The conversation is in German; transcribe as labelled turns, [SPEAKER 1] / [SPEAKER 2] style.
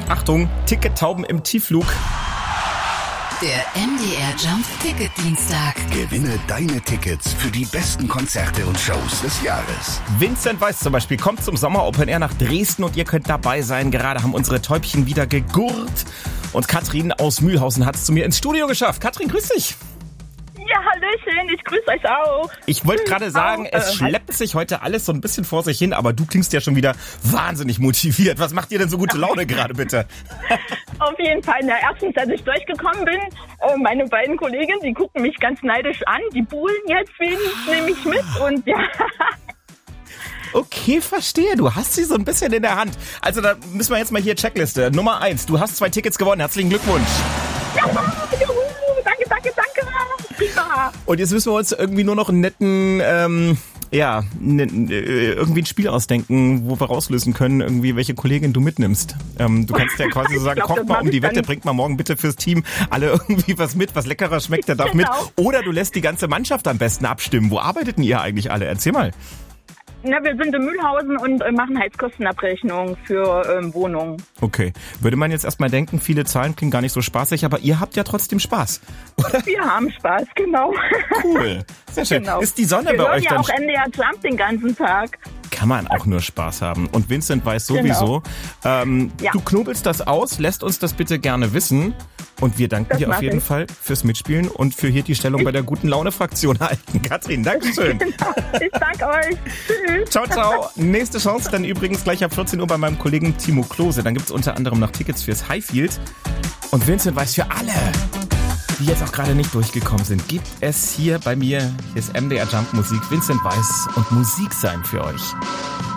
[SPEAKER 1] Achtung, Tickettauben im Tiefflug.
[SPEAKER 2] Der MDR Jump Ticket Dienstag.
[SPEAKER 3] Gewinne deine Tickets für die besten Konzerte und Shows des Jahres.
[SPEAKER 1] Vincent Weiss zum Beispiel kommt zum Sommer Open Air nach Dresden und ihr könnt dabei sein. Gerade haben unsere Täubchen wieder gegurrt. Und Katrin aus Mühlhausen hat es zu mir ins Studio geschafft. Katrin, grüß dich.
[SPEAKER 4] Ja, hallöchen, ich grüße euch auch.
[SPEAKER 1] Ich wollte gerade sagen, es schleppt sich heute alles so ein bisschen vor sich hin, aber du klingst ja schon wieder wahnsinnig motiviert. Was macht dir denn so gute Laune gerade, bitte?
[SPEAKER 4] Auf jeden Fall. Na, erstens, als ich durchgekommen bin, meine beiden Kolleginnen, die gucken mich ganz neidisch an. Die buhlen jetzt, wen nehme ich mit und ja.
[SPEAKER 1] Okay, verstehe. Du hast sie so ein bisschen in der Hand. Also da müssen wir jetzt mal hier Checkliste. Nummer 1, du hast 2 Tickets gewonnen. Herzlichen Glückwunsch.
[SPEAKER 4] Ja, juhu, danke. Prima.
[SPEAKER 1] Und jetzt müssen wir uns irgendwie nur noch einen netten, irgendwie ein Spiel ausdenken, wo wir rauslösen können, irgendwie welche Kollegin du mitnimmst. Du kannst ja quasi so sagen, kommt mal um die Wette, bringt mal morgen bitte fürs Team alle irgendwie was mit, was leckerer schmeckt, der darf mit. Oder du lässt die ganze Mannschaft am besten abstimmen. Wo arbeitet denn ihr eigentlich alle? Erzähl mal.
[SPEAKER 4] Na, wir sind in Mühlhausen und machen Heizkostenabrechnung für Wohnungen.
[SPEAKER 1] Okay. Würde man jetzt erstmal denken, viele Zahlen klingen gar nicht so spaßig, aber ihr habt ja trotzdem Spaß, oder?
[SPEAKER 4] Wir haben Spaß, genau.
[SPEAKER 1] Cool. Sehr schön.
[SPEAKER 4] Genau.
[SPEAKER 1] Ist die Sonne
[SPEAKER 4] wir
[SPEAKER 1] bei euch
[SPEAKER 4] ja
[SPEAKER 1] dann?
[SPEAKER 4] Auch NDR Jump den ganzen Tag.
[SPEAKER 1] Kann man auch nur Spaß haben. Und Vincent weiß sowieso.
[SPEAKER 4] Genau.
[SPEAKER 1] Du knobelst das aus, lässt uns das bitte gerne wissen. Und wir danken dir auf jeden Fall fürs Mitspielen und für hier die Stellung bei der guten Laune-Fraktion halten. Katrin, Dankeschön.
[SPEAKER 4] Genau. Ich danke euch. Tschüss.
[SPEAKER 1] Ciao, ciao. Nächste Chance dann übrigens gleich ab 14 Uhr bei meinem Kollegen Timo Klose. Dann gibt es unter anderem noch Tickets fürs Highfield. Und Vincent weiß für alle, die jetzt auch gerade nicht durchgekommen sind, gibt es hier bei mir, hier ist MDR Jump Musik, Vincent Weiss und Musik sein für euch.